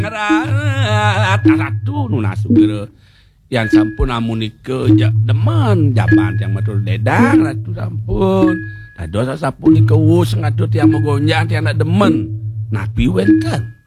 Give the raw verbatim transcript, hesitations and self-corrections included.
Ratu nu nasuk yang sampun amunike demen jaman yang matur dedang ratu sampun dados sapunike wus ngadut yang megonjang yang demen napi wenten